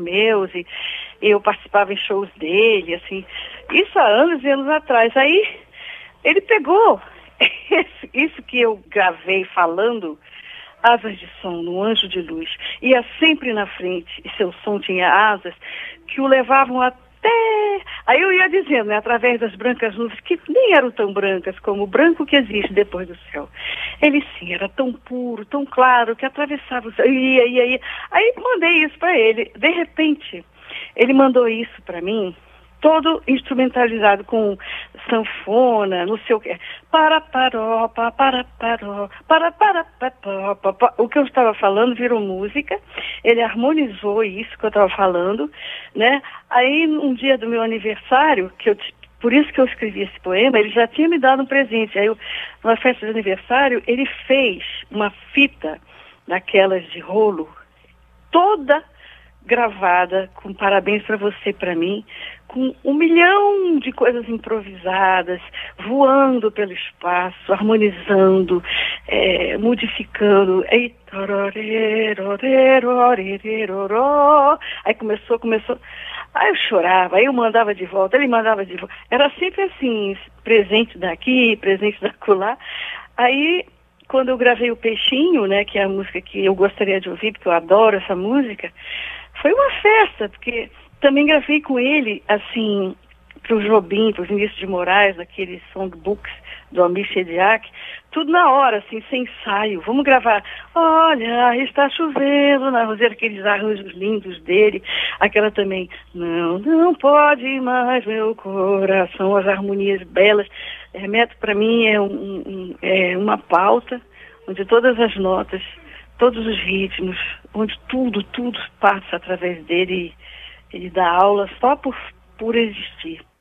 meus, e eu participava em shows dele, assim, isso há anos e anos atrás. Aí ele pegou isso que eu gravei falando, Asas de Som, no Anjo de Luz, ia sempre na frente, e seu som tinha asas que o levavam até... Aí eu ia dizendo, né, através das brancas nuvens, que nem eram tão brancas como o branco que existe depois do céu. Ele sim, era tão puro, tão claro, que atravessava o céu, ia. Aí mandei isso para ele. De repente, ele mandou isso para mim, todo instrumentalizado com sanfona, não sei o que. O que eu estava falando virou música. Ele harmonizou isso que eu estava falando, né? Aí, um dia do meu aniversário, por isso que eu escrevi esse poema, ele já tinha me dado um presente. Aí, numa festa de aniversário, ele fez uma fita daquelas de rolo, toda gravada, com parabéns para você, para mim, com 1 milhão de coisas improvisadas, voando pelo espaço, harmonizando, modificando. Aí começou. Aí eu chorava, aí eu mandava de volta, ele mandava de volta. Era sempre assim, presente daqui, presente da acolá. Aí, quando eu gravei o Peixinho, né, que é a música que eu gostaria de ouvir, porque eu adoro essa música, foi uma festa, porque também gravei com ele, assim, para o Jobim, para o Vinícius de Moraes, daqueles songbooks do Almir Shediac, tudo na hora, assim, sem ensaio. Vamos gravar. Olha, está chovendo na roseira, aqueles arranjos lindos dele. Aquela também, não pode mais meu coração, as harmonias belas. Remeto, para mim, é uma pauta onde todas as notas, todos os ritmos, onde tudo passa através dele. Ele dá aula só por existir.